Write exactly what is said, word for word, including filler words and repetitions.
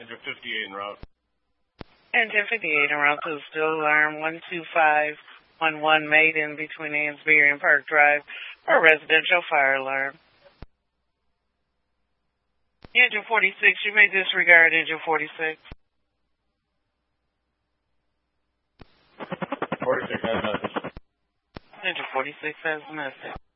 Engine fifty-eight en route. Engine fifty-eight en route to the still alarm one two five one one Maiden between Ansbury and Park Drive for a residential fire alarm. Engine forty-six, you may disregard engine forty-six. forty-six has message. Engine forty-six has a message.